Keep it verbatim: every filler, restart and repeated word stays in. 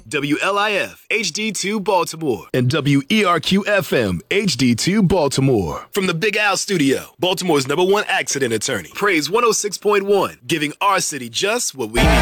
W L I F H D two Baltimore, and W E R Q F M H D two Baltimore. From the Big Al Studio, Baltimore's number one accident attorney. Praise one oh six point one, giving our city just what we need.